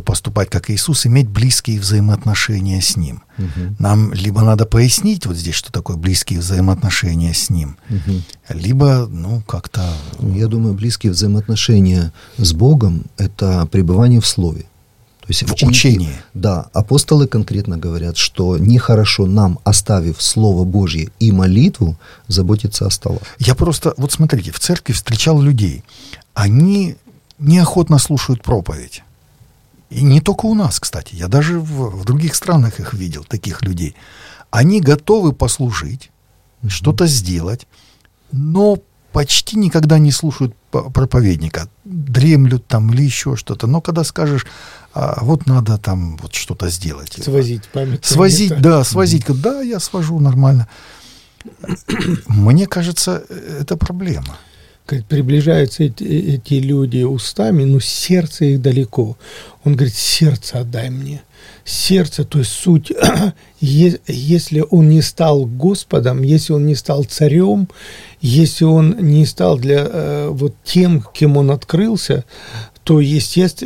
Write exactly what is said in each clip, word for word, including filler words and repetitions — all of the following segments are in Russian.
готовы поступать как Иисус, иметь близкие взаимоотношения с Ним. Угу. Нам либо надо пояснить вот здесь, что такое близкие взаимоотношения с Ним, угу. либо, ну, как-то... Я думаю, близкие взаимоотношения с Богом — это пребывание в Слове. То есть в учении. Да, апостолы конкретно говорят, что нехорошо нам, оставив Слово Божье и молитву, заботиться о столах. Я просто, вот смотрите, в церкви встречал людей, они неохотно слушают проповедь. И не только у нас, кстати, я даже в, в других странах их видел, таких людей. Они готовы послужить, mm-hmm. что-то сделать, но почти никогда не слушают проповедника, дремлют там или еще что-то. Но когда скажешь, а вот надо там вот что-то сделать. Свозить память. Свозить, да, свозить. Mm-hmm. Да, я свожу нормально. Мне кажется, это проблема. Приближаются эти, эти люди устами, но сердце их далеко. Он говорит, сердце отдай мне. Сердце, то есть суть, если он не стал Господом, если он не стал царем, если он не стал для вот тем, кем он открылся, то естественно,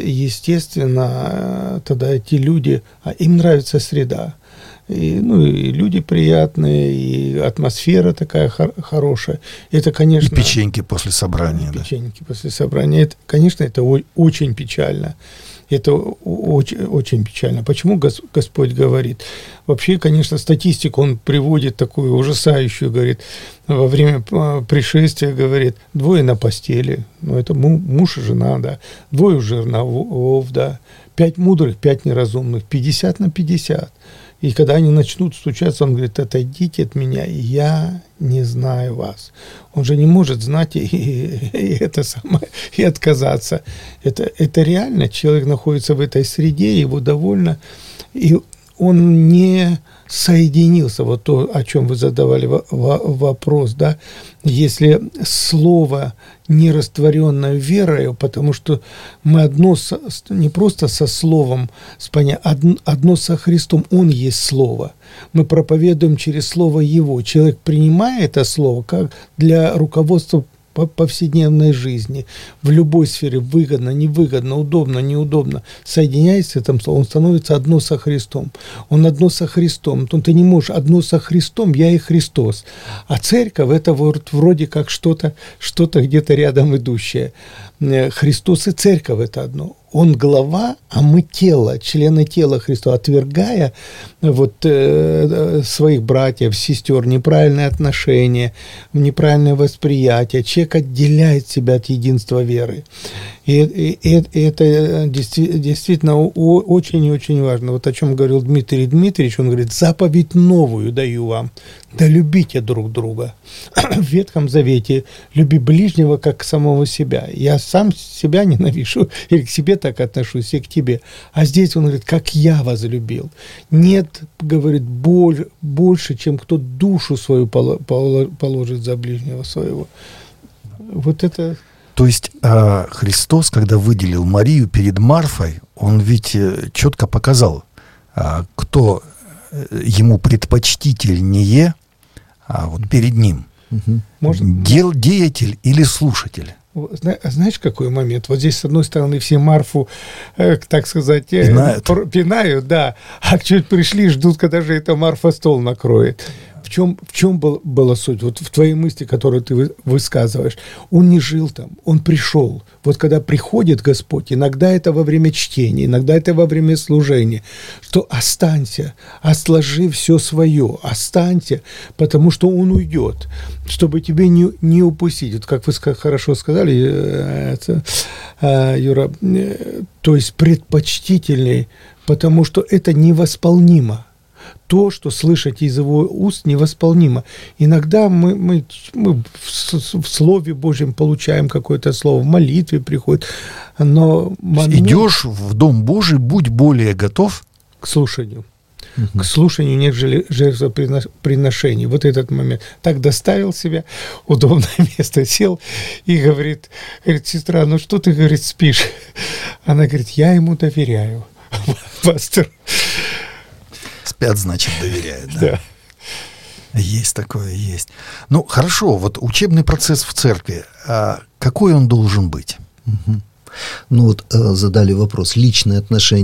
естественно тогда эти люди, им нравится среда. И, ну, и люди приятные, и атмосфера такая хор- хорошая. Это, конечно... И печеньки после собрания. И да. Печеньки после собрания. Это, конечно, это о- очень печально. Это очень, очень печально. Почему Гос- Господь говорит? Вообще, конечно, статистику он приводит такую ужасающую, говорит, во время пришествия, говорит, двое на постели, ну, это муж и жена, да, двое жерновов, да, пять мудрых, пять неразумных, пятьдесят на пятьдесят. И когда они начнут стучаться, он говорит, отойдите от меня, я не знаю вас. Он же не может знать и, и, и это самое, и отказаться. Это, это реально, человек находится в этой среде, его довольно, и он не соединился, вот то, о чем вы задавали вопрос, да, если слово не растворенное верою, потому что мы одно, со, не просто со словом, с поня... одно, одно со Христом, Он есть Слово. Мы проповедуем через Слово Его. Человек, принимая это Слово, как для руководства по повседневной жизни, в любой сфере, выгодно, невыгодно, удобно, неудобно, соединяясь с этим словом, он становится одно со Христом. Он одно со Христом. То ты не можешь одно со Христом, я и Христос. А церковь — это вот вроде как что-то, что-то где-то рядом идущее. Христос и церковь — это одно. Он глава, а мы тело, члены тела Христа, отвергая вот, э, своих братьев, сестер, неправильные отношения, неправильное восприятие. Человек отделяет себя от единства веры. И, и, и это действительно очень и очень важно. Вот о чем говорил Дмитрий Дмитриевич, он говорит, заповедь новую даю вам, да любите друг друга. В Ветхом Завете люби ближнего, как самого себя. Я сам себя ненавижу, или к себе так отношусь, и к тебе. А здесь он говорит, как я возлюбил. Нет, говорит, боль, больше, чем кто душу свою положит за ближнего своего. Вот это... То есть Христос, когда выделил Марию перед Марфой, он ведь четко показал, кто ему предпочтительнее вот перед ним. Угу. Можно? Дел, деятель или слушатель? Знаешь, какой момент? Вот здесь, с одной стороны, все Марфу, э, так сказать, э, пинают. пинают, да, а чуть пришли, ждут, когда же эта Марфа стол накроет. В чем, в чем был, была суть? Вот в твоей мысли, которую ты высказываешь. Он не жил там, он пришел. Вот когда приходит Господь, иногда это во время чтения, иногда это во время служения, что останься, отложи все свое, останься, потому что Он уйдет, чтобы тебе не, не упустить. Вот как вы хорошо сказали, это, Юра, то есть предпочтительней, потому что это невосполнимо. То, что слышать из его уст, невосполнимо. Иногда мы, мы, мы в, в Слове Божьем получаем какое-то слово, в молитве приходит, но... Идешь в Дом Божий, будь более готов к слушанию. Угу. К слушанию, нежели жертвоприношений. Вот этот момент. Так доставил себя, удобное место, сел и говорит, говорит, сестра, ну что ты, говорит, спишь? Она говорит, я ему доверяю, пастор. Спят, значит, доверяют. Да? Да. Есть такое, есть. Ну, хорошо, вот учебный процесс в церкви, а какой он должен быть? Угу. Ну вот задали вопрос, личные отношения